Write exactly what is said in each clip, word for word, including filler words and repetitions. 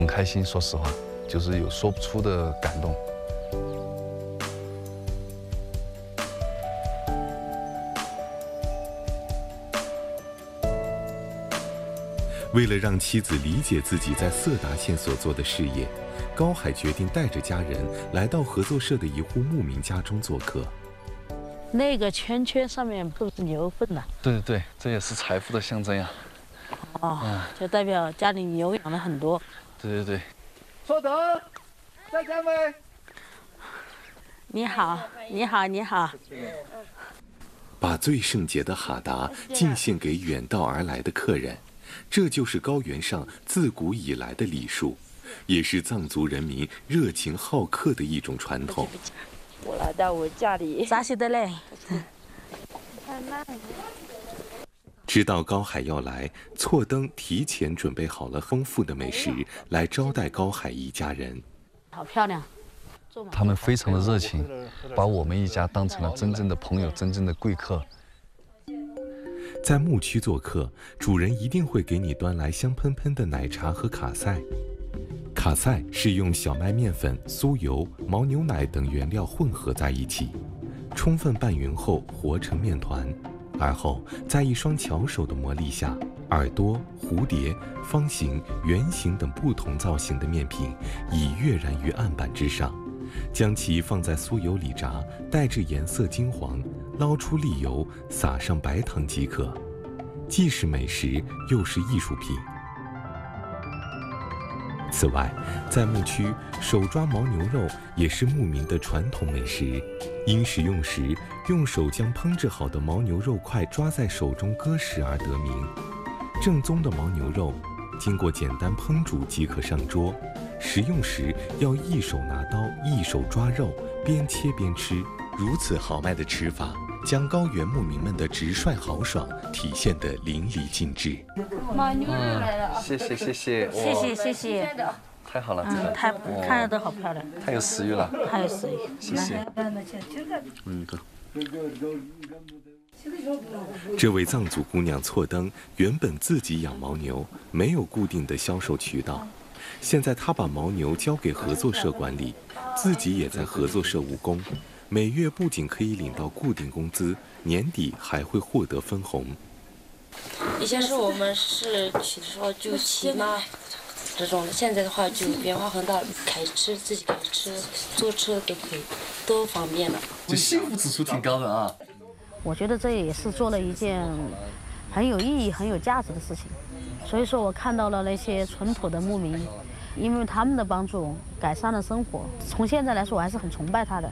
很开心，说实话，就是有说不出的感动。 为了让妻子理解自己在色达县所做的事业，高海决定带着家人来到合作社的一户牧民家中做客。 那个圈圈上面是不是牛粪呐？ 对对对，这也是财富的象征呀。 哦， 嗯、 就代表家里牛养了很多。 对对对。 稍等，在家没？ 你好，你好，你好。 把最圣洁的哈达敬献给远道而来的客人。这就是高原上自古以来的礼数，也是藏族人民热情好客的一种传统。 我来到我家里， 咋写的嘞？ 知道高海要来，错登提前准备好了丰富的美食来招待高海一家人。 好漂亮！ 他们非常的热情，把我们一家当成了真正的朋友，真正的贵客。 在牧区做客，主人一定会给你端来香喷喷的奶茶和卡赛。卡赛是用小麦面粉、酥油、牦牛奶等原料混合在一起，充分拌匀后和成面团，而后在一双巧手的磨砺下，耳朵、蝴蝶、方形、圆形等不同造型的面品已跃然于案板之上，将其放在酥油里炸，带至颜色金黄，捞出沥油，撒上白糖即可，既是美食，又是艺术品。此外，在牧区，手抓牦牛肉也是牧民的传统美食。因食用时用手将烹制好的牦牛肉块抓在手中割食而得名。正宗的牦牛肉，经过简单烹煮即可上桌。食用时要一手拿刀，一手抓肉，边切边吃。如此豪迈的吃法，将高原牧民们的直率豪爽体现得淋漓尽致。 牦牛肉来了， 谢谢谢谢， 谢谢谢谢， 太好了， 嗯，太看着都好漂亮， 太有食欲了， 太有食欲， 谢谢。 嗯，哥。这位藏族姑娘错登原本自己养牦牛，没有固定的销售渠道。现在她把牦牛交给合作社管理，自己也在合作社务工，每月不仅可以领到固定工资，年底还会获得分红。 以前是我们是骑的时候就骑马这种的，现在的话就变化很大，开车自己开车、坐车都可以，都方便了。 这幸福指数挺高的啊！ 我觉得这也是做了一件很有意义、很有价值的事情。所以说我看到了那些淳朴的牧民，因为他们的帮助改善了生活。从现在来说，我还是很崇拜他的。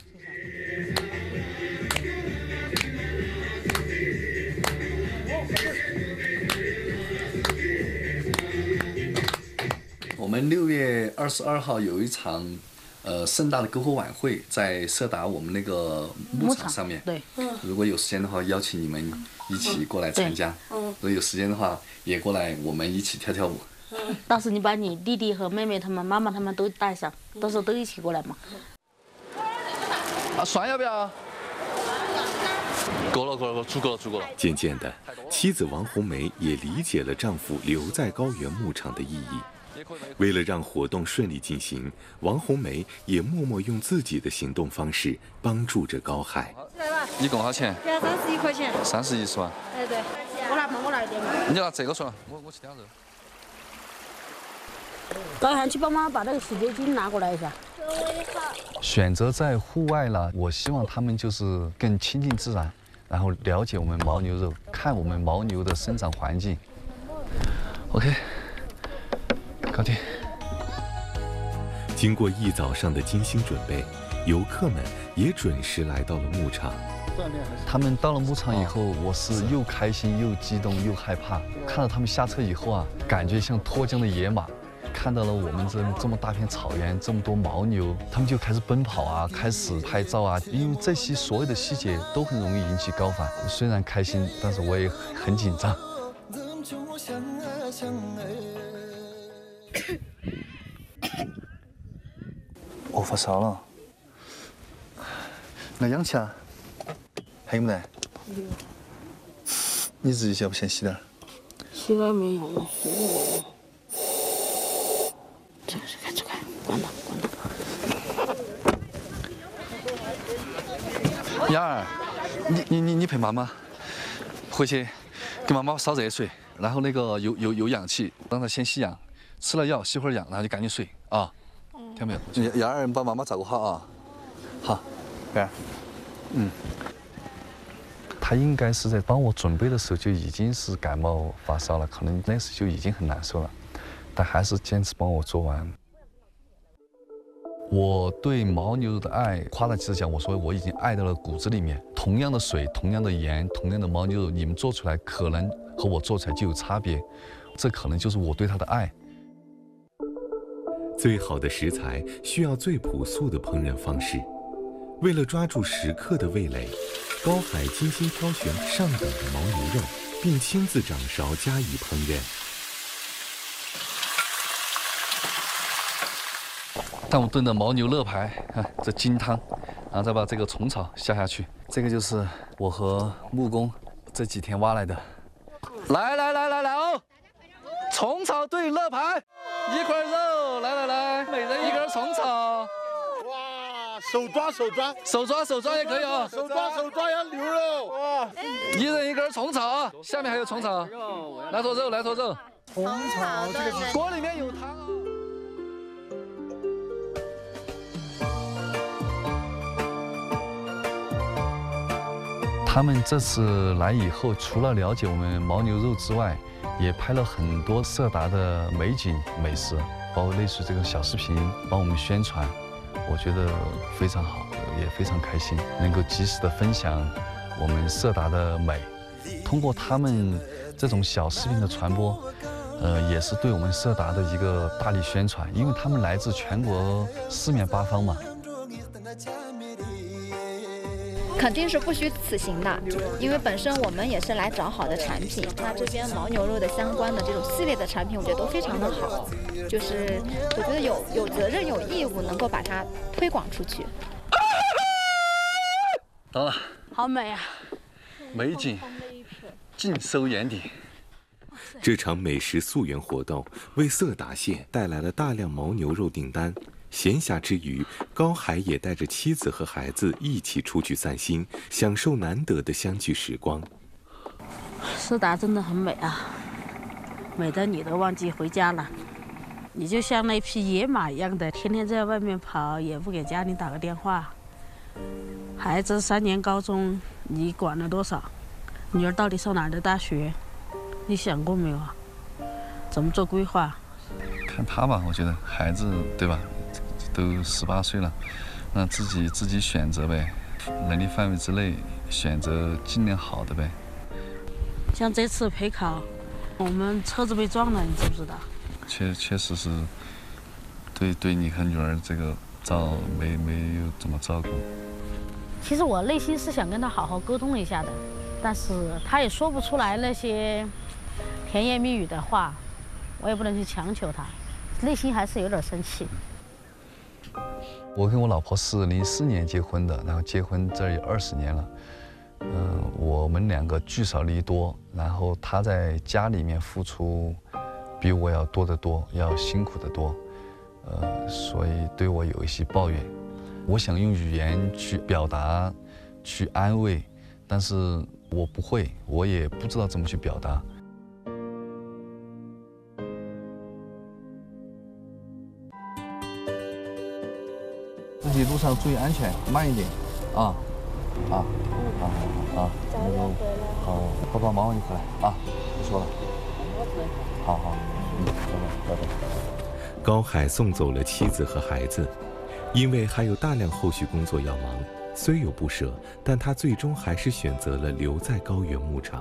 我们六月二十二号有一场，呃，盛大的篝火晚会，在色达我们那个牧场上面。 对， 如果有时间的话，邀请你们一起过来参加。嗯。如果有时间的话，也过来，我们一起跳跳舞。 嗯。到时你把你弟弟和妹妹他们、妈妈他们都带上，到时候都一起过来嘛。 啊，蒜要不要？够了，够了，够了，足够了，足够了。 渐渐的，妻子王红梅也理解了丈夫留在高原牧场的意义。为了让活动顺利进行，王红梅也默默用自己的行动方式帮助着高海。 一共多少钱？ 要三十一块钱。 三十一是吧？ 哎对，我拿嘛，我拿一点嘛。 你拿这个算，我我去点肉。 高涵，去帮忙把那个洗洁精拿过来一下。 选择在户外了，我希望他们就是更亲近自然，然后了解我们牦牛肉，看我们牦牛的生长环境。OK。搞定。经过一早上的精心准备，游客们也准时来到了牧场。他们到了牧场以后，我是又开心又激动又害怕。看到他们下车以后啊，感觉像脱缰的野马。看到了我们这这么大片草原，这么多牦牛，他们就开始奔跑啊，开始拍照啊。因为这些所有的细节都很容易引起高反。虽然开心，但是我也很紧张。我发烧了，来氧气啊？还有没得？有。你自己想不想洗点？ 洗了没有？洗了。 走开走开，关了关了。 雅儿，你你你你陪妈妈回去，给妈妈烧热水，然后那个有有有氧气，让她先吸氧，吃了药吸会儿氧，然后就赶紧睡啊。听到没有？雅儿，把妈妈照顾好啊。好，贝儿。嗯。他应该是在帮我准备的时候就已经是感冒发烧了，可能那时就已经很难受了，但还是坚持帮我做完。我对牦牛肉的爱，夸大其词讲，我说我已经爱到了骨子里面。同样的水，同样的盐，同样的牦牛肉，你们做出来可能和我做出来就有差别，这可能就是我对它的爱。 最好的食材需要最朴素的烹饪方式。为了抓住食客的味蕾，高海精心挑选上等的牦牛肉，并亲自掌勺加以烹饪。 但我炖的牦牛肋排，看这金汤，然后再把这个虫草下下去。这个就是我和木工这几天挖来的。来来来来来哦，虫草炖肋排，一块肉，来来来，每人一根虫草。 哇，手抓手抓， 手抓手抓也可以啊， 手抓手抓要牛肉。哇， 一人一根虫草啊，下面还有虫草，来坨肉来坨肉。 虫草这个是锅里面有汤啊。他们这次来以后，除了了解我们牦牛肉之外，也拍了很多色达的美景美食，包括类似这个小视频帮我们宣传，我觉得非常好，也非常开心，能够及时的分享我们色达的美。通过他们这种小视频的传播，呃，也是对我们色达的一个大力宣传，因为他们来自全国四面八方嘛。 肯定是不虚此行的，因为本身我们也是来找好的产品。那这边牦牛肉的相关的这种系列的产品，我觉得都非常的好，就是我觉得有有责任有义务能够把它推广出去。 到了， 好美啊！ 美景尽收眼底。 这场美食溯源活动为色达县带来了大量牦牛肉订单。闲暇之余，高海也带着妻子和孩子一起出去散心，享受难得的相聚时光。 色达真的很美啊，美得你都忘记回家了。你就像那匹野马一样的，天天在外面跑，也不给家里打个电话。孩子三年高中，你管了多少？女儿到底上哪儿的大学？你想过没有啊？怎么做规划？ 看他吧，我觉得孩子对吧？都十八岁了，那自己自己选择呗，能力范围之内选择尽量好的呗。 像这次陪考，我们车子被撞了，你知不知道？ 确确实是，对对你和女儿这个照没没有怎么照顾。 其实我内心是想跟他好好沟通一下的，但是他也说不出来那些甜言蜜语的话，我也不能去强求他，内心还是有点生气。 我跟我老婆是零四年结婚的，然后结婚这有二十年了。嗯、呃，我们两个聚少离多，然后她在家里面付出比我要多得多，要辛苦得多。呃，所以对我有一些抱怨。我想用语言去表达，去安慰，但是我不会，我也不知道怎么去表达。自己路上注意安全，慢一点，啊，啊，啊啊，加油回来。好，爸爸忙完就回来啊，不说了。好好，嗯，拜拜，拜拜。 高海送走了妻子和孩子，因为还有大量后续工作要忙，虽有不舍，但他最终还是选择了留在高原牧场。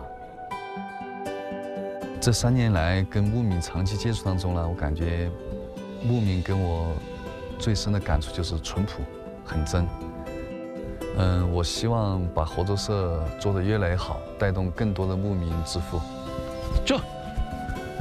这三年来跟牧民长期接触当中呢，我感觉牧民跟我最深的感触就是淳朴，很真。嗯，我希望把合作社做得越来越好，带动更多的牧民致富。就。